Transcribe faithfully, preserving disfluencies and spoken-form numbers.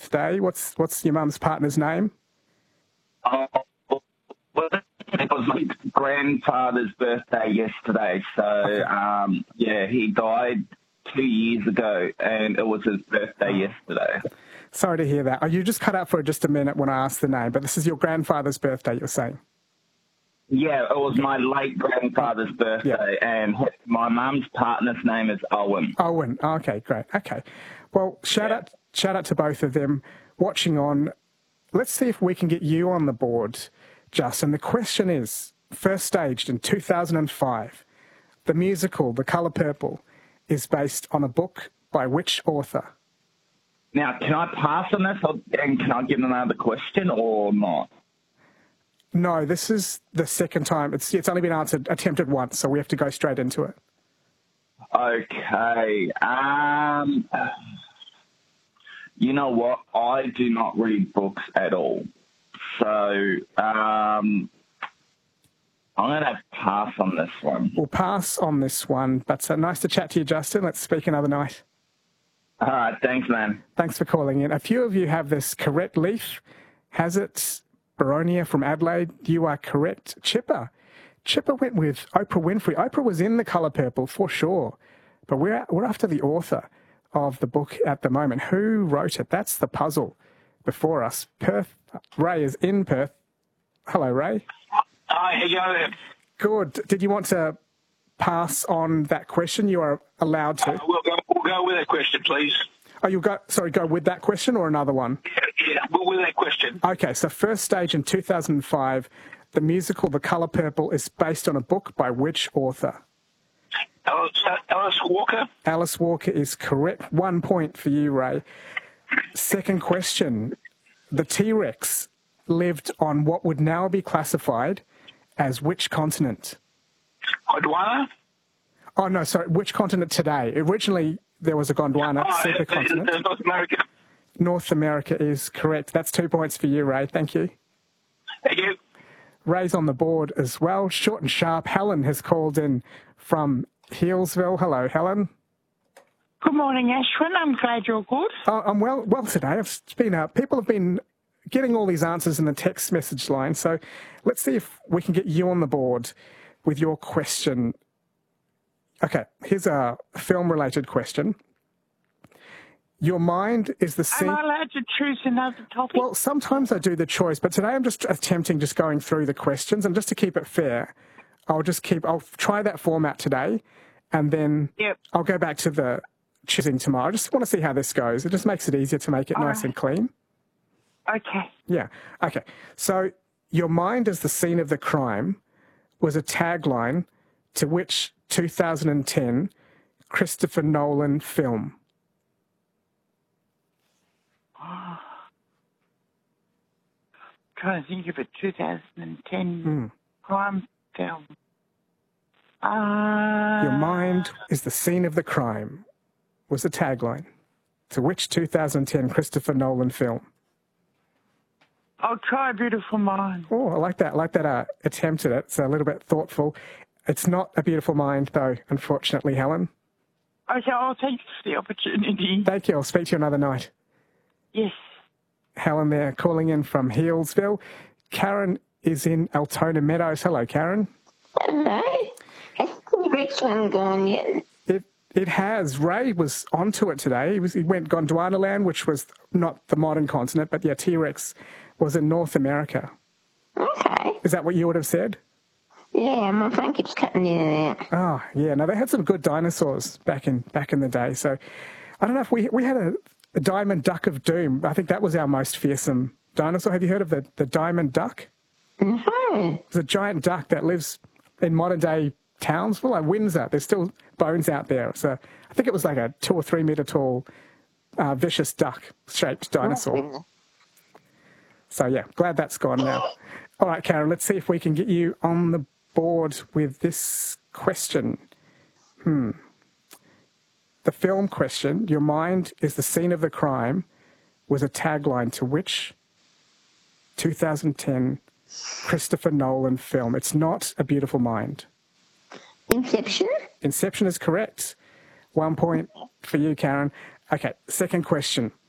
birthday. What's what's your mum's partner's name? Oh, well, it was my grandfather's birthday yesterday. So, Okay. um, yeah, he died two years ago, and it was his birthday yesterday. Sorry to hear that. Oh, you just cut out for just a minute when I asked the name, but this is your grandfather's birthday, you're saying? Yeah, it was my late grandfather's birthday, and my mum's partner's name is Owen. Owen. Okay, great. Okay. Well, shout Yeah. out shout out to both of them watching on. Let's see if we can get you on the board, Justin. The question is, first staged in two thousand five, the musical The Colour Purple is based on a book by which author? Now, can I pass on this, or, and can I get another question or not? No, this is the second time. It's it's only been answered, attempted once, so we have to go straight into it. Okay. Um, you know what? I do not read books at all. So um, I'm going to pass on this one. We'll pass on this one, but uh, nice to chat to you, Justin. Let's speak another night. All right. Thanks, man. Thanks for calling in. A few of you have this correct. Leaf has it. Baronia from Adelaide, you are correct. Chipper. Chipper went with Oprah Winfrey. Oprah was in The Colour Purple for sure, but we're, we're after the author of the book at the moment. Who wrote it? That's the puzzle before us. Perth. Ray is in Perth. Hello, Ray. Hi, how you going? Good. Did you want to pass on that question? You are allowed to. Uh, we'll, go, we'll go with that question, please. Oh, you'll go, sorry, go with that question or another one? Yeah, yeah, we'll with that question. Okay, so first stage in two thousand five, the musical The Colour Purple is based on a book by which author? Alice, uh, Alice Walker? Alice Walker is correct. One point for you, Ray. Second question. The T-Rex lived on what would now be classified as which continent? Gondwana? Oh, no, sorry, which continent today? Originally, there was a Gondwana Oh, supercontinent. uh, North America. North America is correct. That's two points for you, Ray. Thank you. Thank you. Ray's on the board as well. Short and sharp. Helen has called in from Healesville. Hello, Helen. Good morning, Ashwin. I'm glad you're good. Oh, I'm well well today. It's been uh, people have been getting all these answers in the text message line. So let's see if we can get you on the board with your question. Okay, here's a film-related question. Your mind is the scene... Am I allowed to choose another topic? Well, sometimes I do the choice, but today I'm just attempting just going through the questions, and just to keep it fair, I'll just keep... I'll try that format today, and then Yep. I'll go back to the choosing tomorrow. I just want to see how this goes. It just makes it easier to make it All nice right. and clean. Okay. Yeah. Okay. So, your mind as the scene of the crime was a tagline to which two thousand ten Christopher Nolan film? Oh. Trying to think of a two thousand ten Mm. crime film. Uh, Your mind is the scene of the crime was the tagline to which two thousand ten Christopher Nolan film? I'll try Beautiful Mind. Oh, I like that. I like that uh, attempt at it. It's a little bit thoughtful. It's not A Beautiful Mind, though, unfortunately, Helen. Okay, I'll take the opportunity. Thank you. I'll speak to you another night. Yes. Helen there, calling in from Healesville. Karen is in Altona Meadows. Hello, Karen. Hello. Has the Rex one gone yet? It it has. Ray was onto it today. He was he went Gondwana land, which was not the modern continent, but yeah, T-Rex was in North America. Okay. Is that what you would have said? Yeah, my phone keeps cutting in and out. Oh, yeah. No, they had some good dinosaurs back in back in the day. So I don't know if we we had a, a diamond duck of doom. I think that was our most fearsome dinosaur. Have you heard of the, the diamond duck? No. It's a giant duck that lives in modern day towns, well, like Windsor. There's still bones out there. So I think it was like a two or three metre tall, uh, vicious duck shaped dinosaur. So yeah, glad that's gone now. All right, Karen, let's see if we can get you on the board with this question. Hmm. The film question, Your Mind is the Scene of the Crime, was a tagline to which two thousand ten Christopher Nolan film? It's not A Beautiful Mind. Inception? Inception is correct. One point for you, Karen. Okay, second question.